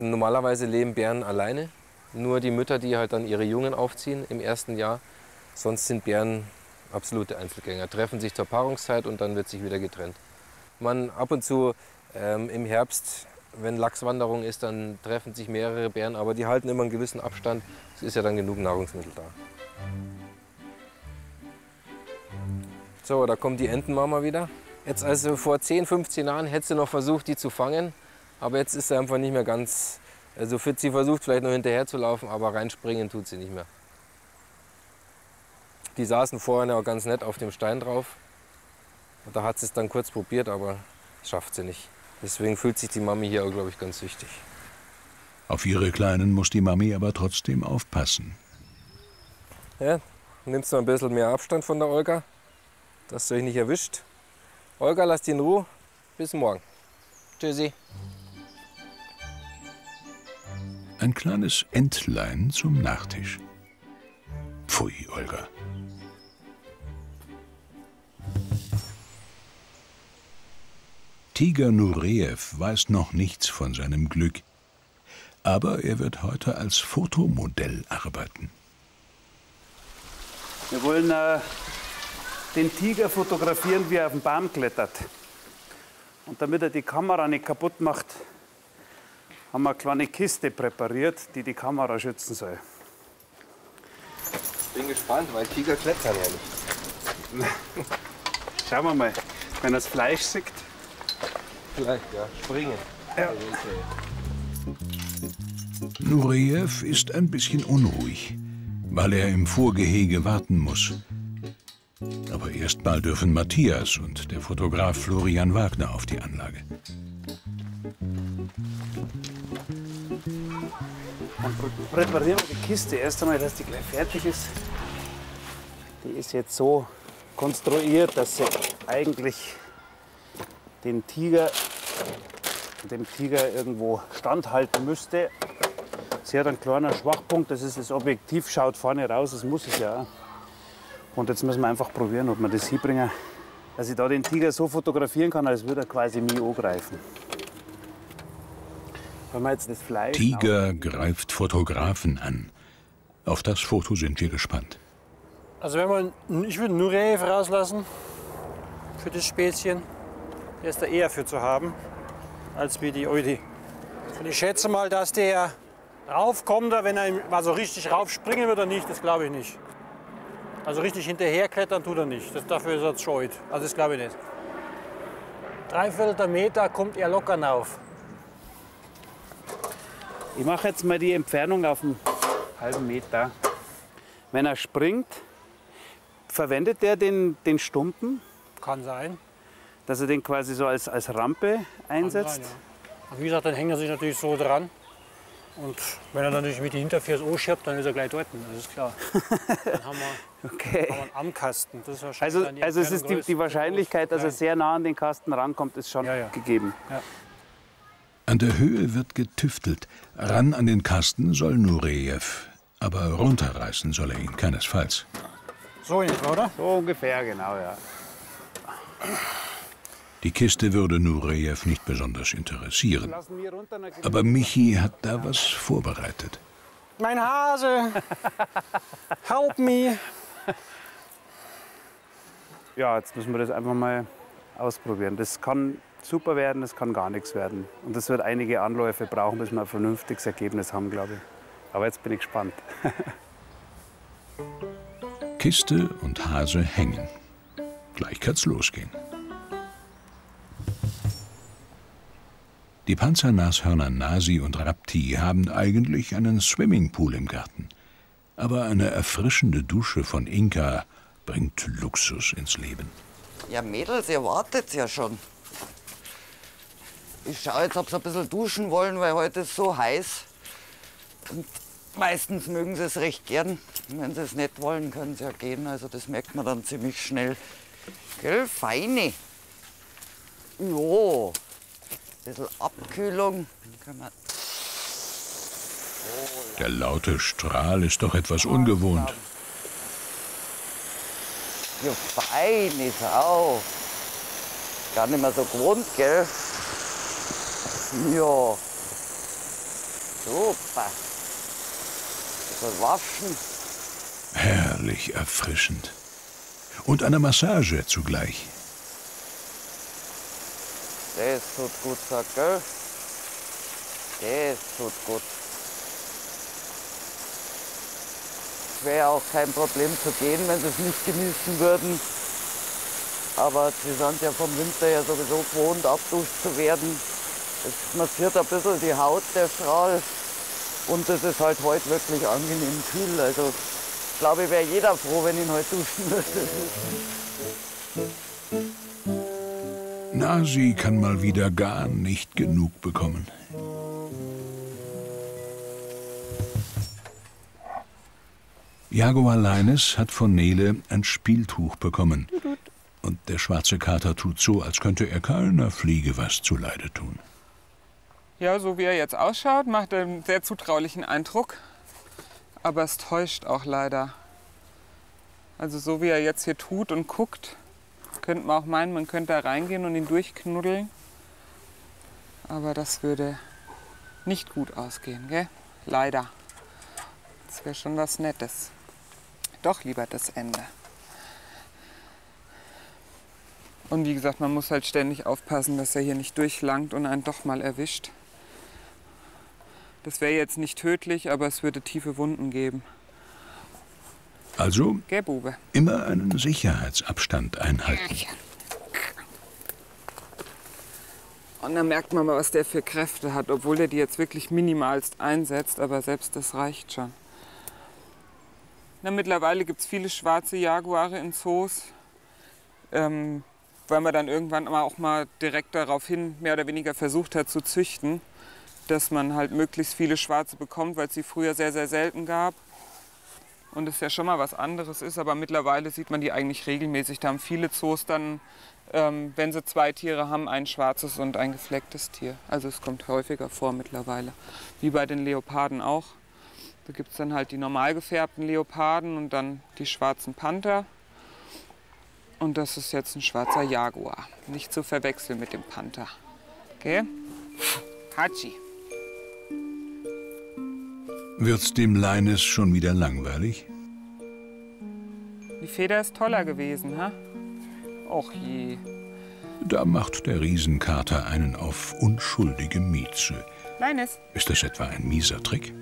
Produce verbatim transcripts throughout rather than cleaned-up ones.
Normalerweise leben Bären alleine. Nur die Mütter, die halt dann ihre Jungen aufziehen im ersten Jahr. Sonst sind Bären absolute Einzelgänger. Treffen sich zur Paarungszeit und dann wird sich wieder getrennt. Man ab und zu ähm, im Herbst, wenn Lachswanderung ist, dann treffen sich mehrere Bären, aber die halten immer einen gewissen Abstand. Es ist ja dann genug Nahrungsmittel da. So, da kommt die Entenmama wieder. Jetzt also vor zehn, fünfzehn Jahren hätte sie noch versucht, die zu fangen. Aber jetzt ist sie einfach nicht mehr ganz, also fit. Sie versucht vielleicht noch hinterher zu laufen, aber reinspringen tut sie nicht mehr. Die saßen vorher auch ganz nett auf dem Stein drauf. Da hat sie es dann kurz probiert, aber das schafft sie nicht. Deswegen fühlt sich die Mami hier auch, glaube ich, ganz süchtig. Auf ihre Kleinen muss die Mami aber trotzdem aufpassen. Ja, nimmst du ein bisschen mehr Abstand von der Olga, dass sie euch nicht erwischt. Olga, lasst die in Ruhe. Bis morgen. Tschüssi. Ein kleines Entlein zum Nachtisch. Pfui, Olga. Tiger Nureyev weiß noch nichts von seinem Glück. Aber er wird heute als Fotomodell arbeiten. Wir wollen äh, den Tiger fotografieren, wie er auf den Baum klettert. Und damit er die Kamera nicht kaputt macht, haben wir eine kleine Kiste präpariert, die die Kamera schützen soll. Ich bin gespannt, weil Tiger klettern ja nicht. Schauen wir mal, wenn er das Fleisch sieht. Vielleicht, ja. Springen. Ja. Nureyev ist ein bisschen unruhig, weil er im Vorgehege warten muss. Aber erst mal dürfen Matthias und der Fotograf Florian Wagner auf die Anlage. Dann präparieren wir die Kiste erst einmal, dass die gleich fertig ist. Die ist jetzt so konstruiert, dass sie eigentlich den Tiger, dem Tiger irgendwo standhalten müsste. Sie hat einen kleinen Schwachpunkt, das ist das Objektiv, schaut vorne raus, das muss es ja auch. Und jetzt müssen wir einfach probieren, ob wir das hinbringen, dass ich da den Tiger so fotografieren kann, als würde er quasi mich angreifen. Wenn wir jetzt das Fleisch Tiger greift Fotografen an. Auf das Foto sind wir gespannt. Also wenn man, ich würde Nureyev rauslassen für das Spätzchen. Der ist da eher für zu haben, als wie die Eudi. Und ich schätze mal, dass der raufkommt, wenn er mal so richtig raufspringen wird oder nicht, das glaube ich nicht. Also richtig hinterherklettern tut er nicht. Das, dafür ist er zu scheut. Also das glaube ich nicht. Dreiviertel Meter kommt er locker rauf. Ich mache jetzt mal die Entfernung auf einen halben Meter. Wenn er springt, verwendet er den, den Stumpen? Kann sein. Dass er den quasi so als, als Rampe einsetzt? Kann sein, ja. Wie gesagt, dann hängt er sich natürlich so dran. Und wenn er dann natürlich mit den Hinterfüßen anschiebt, dann ist er gleich dort. Das ist klar. Dann haben wir, okay. haben wir einen Armkasten. Das ist wahrscheinlich Also, dann die also es ist die, größer, die Wahrscheinlichkeit, dass er Nein. sehr nah an den Kasten rankommt, ist schon Ja, ja. gegeben. Ja. An der Höhe wird getüftelt. Ran an den Kasten soll Nureyev. Aber runterreißen soll er ihn keinesfalls. So in etwa, oder? So ungefähr, genau, ja. Die Kiste würde Nureyev nicht besonders interessieren. Lassen wir runter, dann gehen Aber Michi hat da was vorbereitet. Mein Hase! Help me! Ja, jetzt müssen wir das einfach mal ausprobieren. Das kann super werden, das kann gar nichts werden. Und das wird einige Anläufe brauchen, bis wir ein vernünftiges Ergebnis haben, glaube ich. Aber jetzt bin ich gespannt. Kiste und Hase hängen. Gleich kann's losgehen. Die Panzernashörner Nasi und Rapti haben eigentlich einen Swimmingpool im Garten. Aber eine erfrischende Dusche von Inka bringt Luxus ins Leben. Ja, Mädels, ihr wartet ja schon. Ich schaue jetzt, ob sie ein bisschen duschen wollen, weil heute ist so heiß. Und meistens mögen sie es recht gern. Und wenn sie es nicht wollen, können sie ja gehen. Also das merkt man dann ziemlich schnell. Gell, feine. Jo. Ein bisschen Abkühlung. Dann kann man Der laute Strahl ist doch etwas ungewohnt. ja, feine Sau. Gar nicht mehr so gewohnt, gell? Ja. Super. Waschen. Herrlich erfrischend. Und eine Massage zugleich. Das tut gut, sagt, gell? Das tut gut. Es wäre auch kein Problem zu gehen, wenn sie es nicht genießen würden. Aber sie sind ja vom Winter ja sowieso gewohnt, abduscht zu werden. Es massiert ein bisschen die Haut, der Strahl. Und es ist halt heute wirklich angenehm kühl. Also ich glaube, wäre jeder froh, wenn ihn heute duschen würde. Nasi kann mal wieder gar nicht genug bekommen. Jaguar Leines hat von Nele ein Spieltuch bekommen. Und der schwarze Kater tut so, als könnte er keiner Fliege was zuleide tun. Ja, so wie er jetzt ausschaut, macht er einen sehr zutraulichen Eindruck. Aber es täuscht auch leider. Also so wie er jetzt hier tut und guckt, könnte man auch meinen, man könnte da reingehen und ihn durchknuddeln. Aber das würde nicht gut ausgehen, gell? Leider. Das wäre schon was Nettes. Doch lieber das Ende. Und wie gesagt, man muss halt ständig aufpassen, dass er hier nicht durchlangt und einen doch mal erwischt. Das wäre jetzt nicht tödlich, aber es würde tiefe Wunden geben. Also Gell, Bube? immer einen Sicherheitsabstand einhalten. Und dann merkt man mal, was der für Kräfte hat, obwohl er die jetzt wirklich minimalst einsetzt, aber selbst das reicht schon. Na, mittlerweile gibt es viele schwarze Jaguare in Zoos, ähm, weil man dann irgendwann auch mal direkt daraufhin mehr oder weniger versucht hat zu züchten, dass man halt möglichst viele Schwarze bekommt, weil es sie früher sehr, sehr selten gab. Und es ja schon mal was anderes ist, aber mittlerweile sieht man die eigentlich regelmäßig. Da haben viele Zoos dann, ähm, wenn sie zwei Tiere haben, ein schwarzes und ein geflecktes Tier. Also es kommt häufiger vor mittlerweile, wie bei den Leoparden auch. Da gibt es dann halt die normal gefärbten Leoparden und dann die schwarzen Panther. Und das ist jetzt ein schwarzer Jaguar. Nicht zu verwechseln mit dem Panther. Okay? Hatschi. Wird's dem Leines schon wieder langweilig? Die Feder ist toller gewesen, ha? Och je. Da macht der Riesenkater einen auf unschuldige Mieze. Leines. Ist das etwa ein mieser Trick?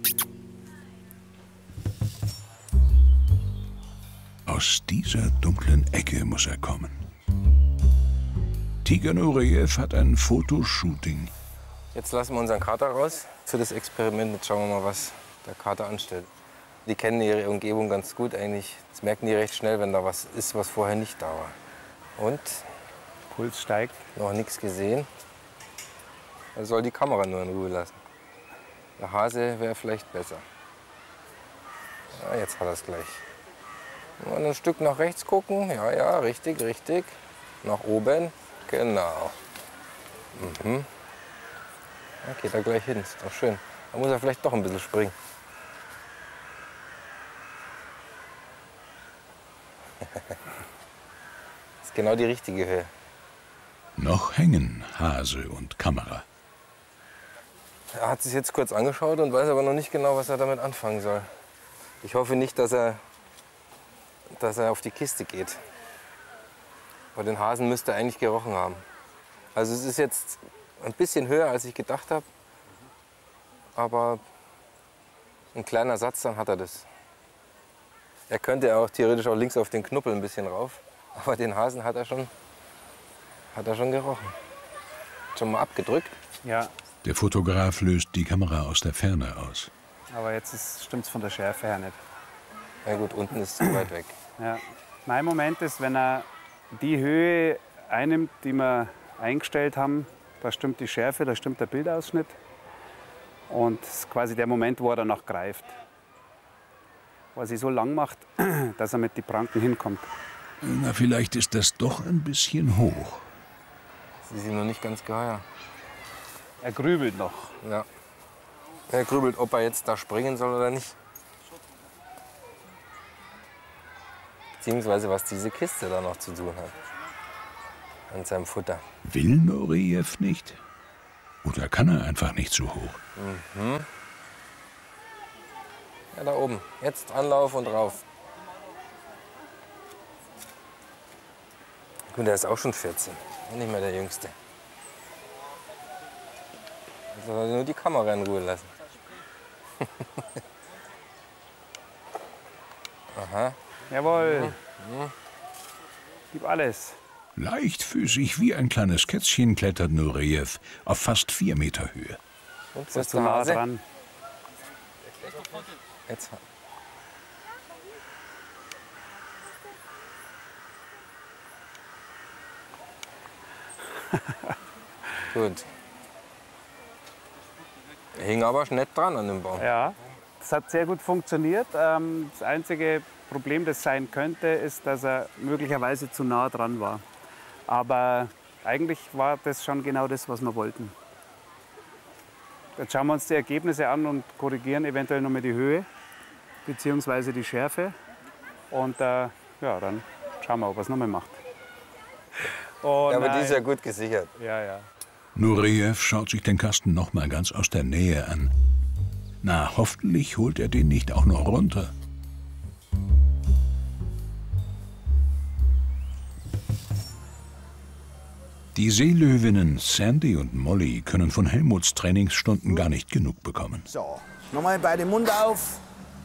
Aus dieser dunklen Ecke muss er kommen. Tiger Nureyev hat ein Fotoshooting. Jetzt lassen wir unseren Kater raus für das Experiment. Jetzt schauen wir mal, was der Kater anstellt. Die kennen ihre Umgebung ganz gut eigentlich. Das merken die recht schnell, wenn da was ist, was vorher nicht da war. Und? Puls steigt. Noch nichts gesehen. Er soll die Kamera nur in Ruhe lassen. Der Hase wäre vielleicht besser. Ja, jetzt hat er es gleich. Mal ein Stück nach rechts gucken. Ja, ja, richtig, richtig. Nach oben. Genau. Mhm. Ja, geht er gleich hin. Ist doch schön. Da muss er vielleicht doch ein bisschen springen. Das ist genau die richtige Höhe. Noch hängen Hase und Kamera. Er hat sich jetzt kurz angeschaut und weiß aber noch nicht genau, was er damit anfangen soll. Ich hoffe nicht, dass er, dass er auf die Kiste geht. Aber den Hasen müsste er eigentlich gerochen haben. Also es ist jetzt ein bisschen höher, als ich gedacht habe. Aber ein kleiner Satz, dann hat er das. Er könnte auch theoretisch auch links auf den Knuppel ein bisschen rauf. Aber den Hasen hat er schon, hat er schon gerochen. Schon mal abgedrückt. Ja, Der Fotograf löst die Kamera aus der Ferne aus. aber jetzt stimmt es von der Schärfe her nicht. Na gut, unten ist es zu weit weg. Ja. Mein Moment ist, wenn er die Höhe einnimmt, die wir eingestellt haben, da stimmt die Schärfe, da stimmt der Bildausschnitt. Und das ist quasi der Moment, wo er danach greift. Wo er sich so lang macht, dass er mit den Pranken hinkommt. Na, vielleicht ist das doch ein bisschen hoch. Sie sind noch nicht ganz geheuer. Er grübelt noch. Ja. Er grübelt, ob er jetzt da springen soll oder nicht. Beziehungsweise, was diese Kiste da noch zu tun hat. An seinem Futter. Will Nureyev nicht? Oder kann er einfach nicht so hoch? Mhm. Ja, da oben. Jetzt Anlauf und rauf. Gut, der ist auch schon vierzehn. Nicht mehr der Jüngste. Also nur die Kamera in Ruhe lassen. Aha. Jawohl. Mhm. Gib alles. Leichtfüßig wie ein kleines Kätzchen klettert Nureyev auf fast vier Meter Höhe. Und Das ist zu nah dran. Jetzt. Gut. Er hing aber nett dran an dem Baum. Ja, das hat sehr gut funktioniert. Ähm, Das einzige Problem, das sein könnte, ist, dass er möglicherweise zu nah dran war. Aber eigentlich war das schon genau das, was wir wollten. Jetzt schauen wir uns die Ergebnisse an und korrigieren eventuell nochmal die Höhe bzw. die Schärfe. Und äh, ja, dann schauen wir, ob er es nochmal macht. Oh, Ja, aber die nein. ist ja gut gesichert. Ja, ja. Nureyev schaut sich den Kasten noch mal ganz aus der Nähe an. Na, hoffentlich holt er den nicht auch noch runter. Die Seelöwinnen Sandy und Molly können von Helmuts Trainingsstunden gar nicht genug bekommen. So, nochmal beide Mund auf.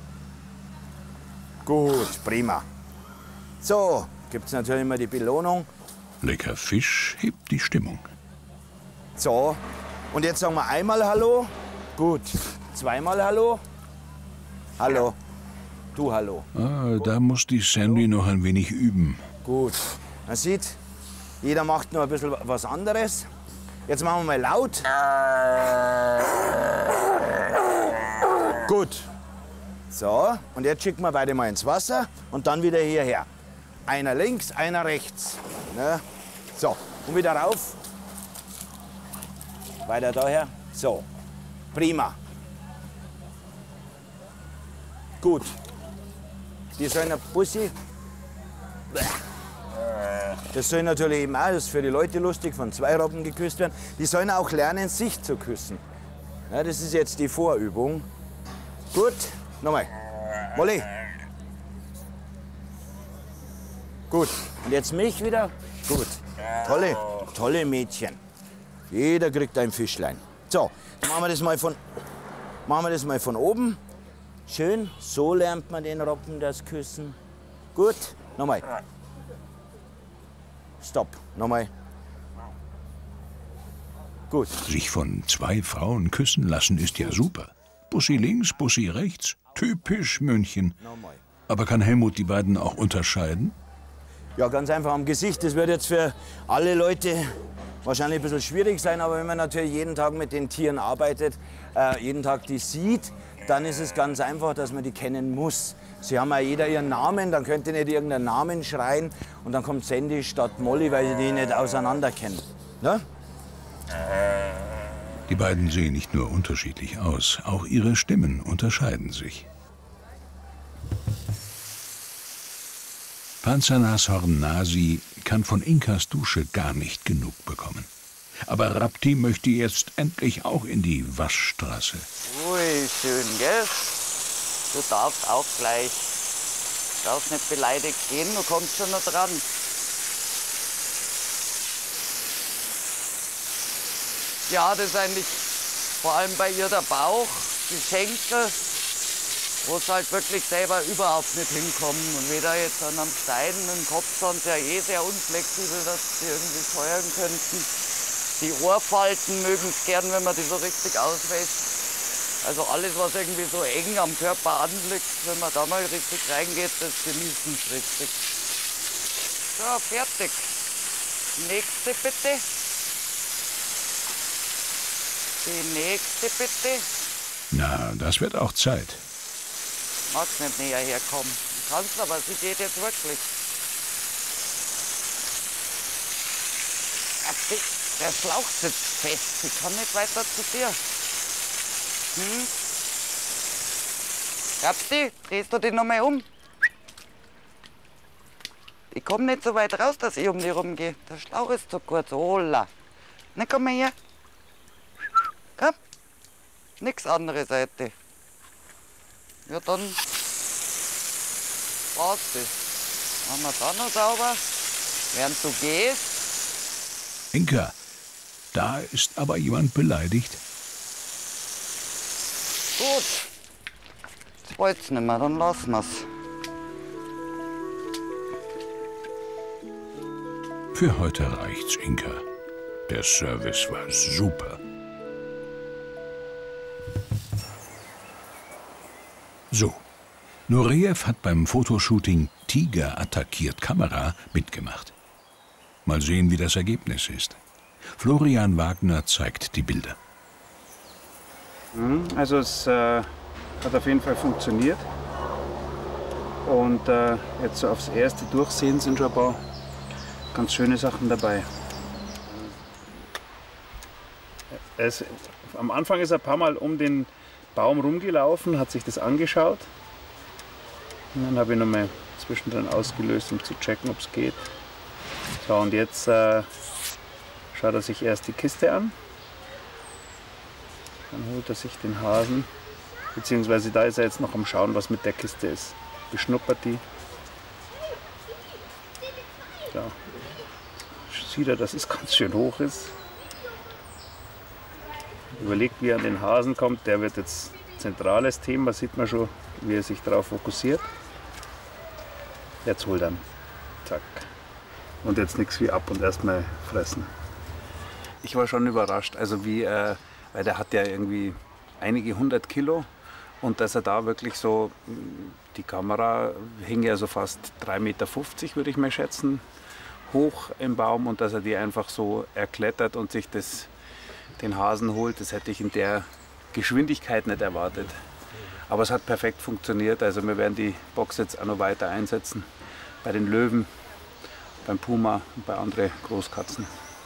Gut, prima. So, gibt's natürlich immer die Belohnung. Lecker Fisch hebt die Stimmung. So, und jetzt sagen wir einmal Hallo. Gut. Zweimal Hallo. Hallo. Du Hallo. Ah, da muss die Sandy noch ein wenig üben. Gut. Man sieht, jeder macht nur ein bisschen was anderes. Jetzt machen wir mal laut. Gut. So, und jetzt schicken wir beide mal ins Wasser und dann wieder hierher. Einer links, einer rechts. Ne? So, und wieder rauf. Weiter daher. So, prima. Gut. Die sollen ein Bussi. Das soll natürlich eben auch, das ist für die Leute lustig, von zwei Robben geküsst werden. Die sollen auch lernen, sich zu küssen. Ja, das ist jetzt die Vorübung. Gut, nochmal. Molly. Gut, und jetzt mich wieder. Gut, tolle, tolle Mädchen. Jeder kriegt ein Fischlein. So, dann machen wir das mal von, machen wir das mal von oben. Schön, so lernt man den Robben das Küssen. Gut, nochmal. Stopp, nochmal. Gut. Sich von zwei Frauen küssen lassen ist ja super. Bussi links, Bussi rechts. Typisch München. Aber kann Helmut die beiden auch unterscheiden? Ja, ganz einfach am Gesicht. Das wird jetzt für alle Leute wahrscheinlich ein bisschen schwierig sein, aber wenn man natürlich jeden Tag mit den Tieren arbeitet, äh, jeden Tag die sieht, dann ist es ganz einfach, dass man die kennen muss. Sie haben ja jeder ihren Namen, dann könnt ihr nicht irgendeinen Namen schreien und dann kommt Sandy statt Molly, weil sie die nicht auseinander kennen. Ne? Die beiden sehen nicht nur unterschiedlich aus, auch ihre Stimmen unterscheiden sich. Panzernashorn Nasi kann von Inkas Dusche gar nicht genug bekommen. Aber Rapti möchte jetzt endlich auch in die Waschstraße. Ui, schön, gell? Du darfst auch gleich. Du darfst nicht beleidigt gehen, du kommst schon noch dran. Ja, das ist eigentlich vor allem bei ihr der Bauch, die Schenkel, wo es halt wirklich selber überhaupt nicht hinkommen. Und weder jetzt an einem Stein mit dem Kopf sind sie ja eh sehr unflexibel, dass sie irgendwie feuern könnten. Die Ohrfalten mögen es gern, wenn man die so richtig auswäscht. Also alles, was irgendwie so eng am Körper anliegt, wenn man da mal richtig reingeht, das genießen sie richtig. So, fertig. Nächste bitte. Die nächste bitte. Na, das wird auch Zeit. Magst nicht näher herkommen. Du kannst, aber sie geht jetzt wirklich. Der Schlauch sitzt fest. Sie kann nicht weiter zu dir. Hm? Rapti, drehst du dich noch mal um? Ich komme nicht so weit raus, dass ich um die rumgehe. Der Schlauch ist zu kurz. Holla. Na, komm mal her. Komm, nix andere Seite. Ja, dann war's das. Machen wir da noch sauber, während du gehst. Inka, da ist aber jemand beleidigt. Gut, jetzt wollt's nicht mehr, dann lassen wir's. Für heute reicht's, Inka. Der Service war super. So, Nureyev hat beim Fotoshooting Tiger attackiert Kamera mitgemacht. Mal sehen, wie das Ergebnis ist. Florian Wagner zeigt die Bilder. Also es äh, hat auf jeden Fall funktioniert. Und äh, jetzt so aufs erste Durchsehen sind schon ein paar ganz schöne Sachen dabei. Es, am Anfang ist er ein paar Mal um den Baum rumgelaufen, hat sich das angeschaut. Und dann habe ich nochmal zwischendrin ausgelöst, um zu checken, ob es geht. So, und jetzt äh, schaut er sich erst die Kiste an. Dann holt er sich den Hasen. Beziehungsweise da ist er jetzt noch am Schauen, was mit der Kiste ist. Beschnuppert die. So. Sieht er, dass es ganz schön hoch ist. Überlegt, wie er an den Hasen kommt. Der wird jetzt zentrales Thema, sieht man schon, wie er sich darauf fokussiert. Jetzt holt er ihn. Zack. Und jetzt nichts wie ab und erstmal fressen. Ich war schon überrascht, also wie, äh, weil der hat ja irgendwie einige hundert Kilo und dass er da wirklich so, die Kamera hing ja so fast drei Meter fünfzig, würde ich mal schätzen, hoch im Baum und dass er die einfach so erklettert und sich das, den Hasen holt, das hätte ich in der Geschwindigkeit nicht erwartet. Aber es hat perfekt funktioniert, also wir werden die Box jetzt auch noch weiter einsetzen, bei den Löwen, beim Puma und bei anderen Großkatzen.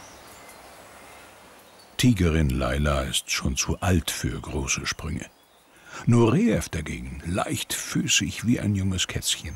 Tigerin Laila ist schon zu alt für große Sprünge. Nureyev dagegen leichtfüßig wie ein junges Kätzchen.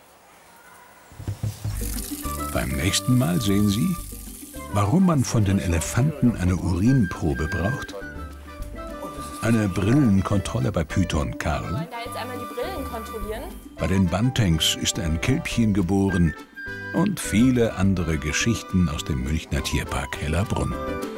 Beim nächsten Mal sehen Sie, warum man von den Elefanten eine Urinprobe braucht, eine Brillenkontrolle bei Python Karl. Wir wollen da jetzt einmal die Brillen kontrollieren. Bei den Bantengs ist ein Kälbchen geboren und viele andere Geschichten aus dem Münchner Tierpark Hellerbrunn.